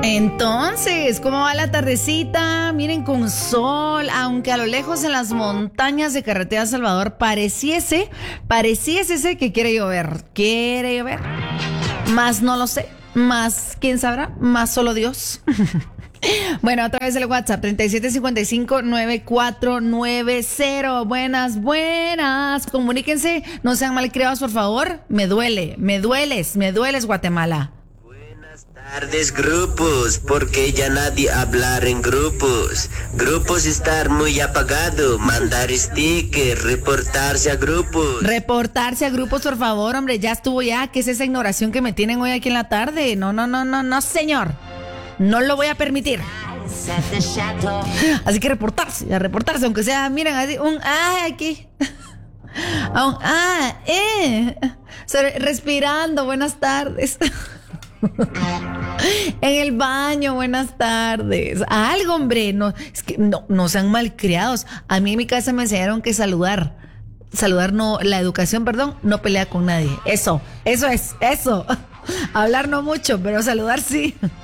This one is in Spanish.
Entonces, ¿cómo va la tardecita? Miren, con sol, aunque a lo lejos en las montañas de Carretera Salvador pareciese ese que quiere llover. Más no lo sé, más quién sabrá, más solo Dios. Bueno, a través del WhatsApp 3755-9490. Buenas. Comuníquense, no sean malcriados, por favor. Me dueles, Guatemala. Buenas tardes, grupos, porque ya nadie hablar en grupos. Grupos estar muy apagado, mandar stickers, reportarse a grupos. Reportarse a grupos, por favor, hombre, ya estuvo ya. ¿Qué es esa ignoración que me tienen hoy aquí en la tarde? No, señor. No lo voy a permitir. Así que reportarse, aunque sea, miren, así, aquí. Respirando, buenas tardes. En el baño, buenas tardes. Algo, hombre, no sean malcriados. A mí en mi casa me enseñaron que saludar no, la educación, perdón, no pelea con nadie. Eso es. Hablar no mucho, pero saludar sí.